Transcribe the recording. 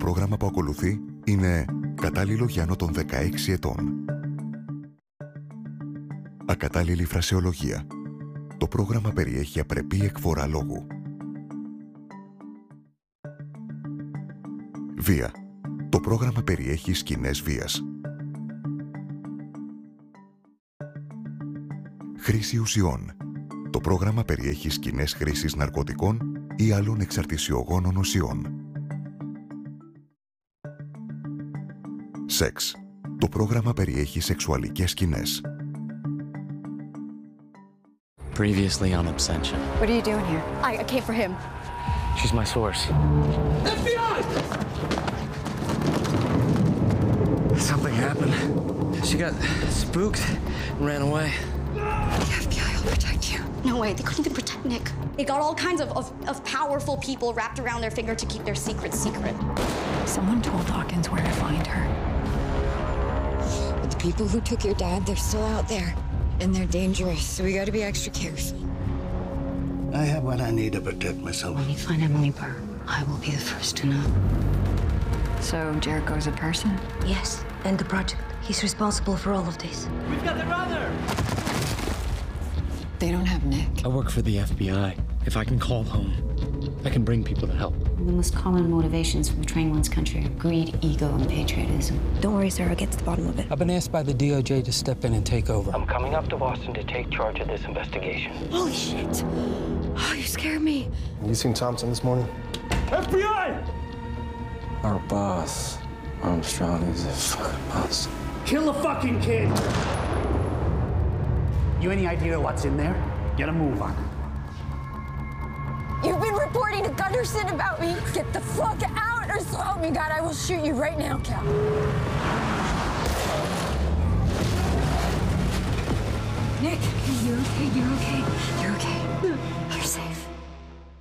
πρόγραμμα που ακολουθεί είναι κατάλληλο για άνω των 16 ετών. Ακατάλληλη φρασεολογία. Το πρόγραμμα περιέχει απρεπή εκφορά λόγου. Βία. Το πρόγραμμα περιέχει σκηνές βίας. Χρήση ουσιών. Το πρόγραμμα περιέχει σκηνές χρήσης ναρκωτικών ή άλλων εξαρτησιογόνων ουσιών. Σεξ. Το πρόγραμμα περιέχει σεξουαλικές σκηνές. Previously on Absentia. What are you doing here? I came for him. She's my source. FBI! Something happened. She got spooked and ran away. The FBI will protect you. No way, they couldn't even protect Nick. They got all kinds of powerful people wrapped around their finger to keep their secret secret. Someone told Hawkins where to find her. But the people who took your dad, they're still out there. And they're dangerous, so we gotta be extra careful. I have what I need to protect myself. When you find Emily Burr, I will be the first to know. So Jericho's a person? Yes, and the project. He's responsible for all of this. We've got the runner! They don't have Nick. I work for the FBI. If I can call home, I can bring people to help. The most common motivations for betraying one's country are greed, ego, and patriotism. Don't worry, Sarah gets to the bottom of it. I've been asked by the DOJ to step in and take over. I'm coming up to Boston to take charge of this investigation. Holy shit! Oh, you scared me. You seen Thompson this morning? FBI! Our boss, Armstrong, is a fucking monster. Kill the fucking kid! You any idea what's in there? Get a move on. You've been reporting to Gunderson about me. Get the fuck out, or so help me God, I will shoot you right now, Cal. Nick, you're okay, you're okay, you're okay.